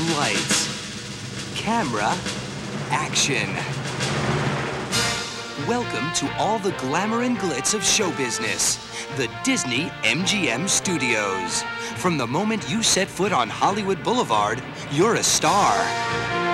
Lights, camera, action. Welcome to all the glamour and glitz of show business, the Disney MGM Studios. From the moment you set foot on Hollywood Boulevard, you're a star.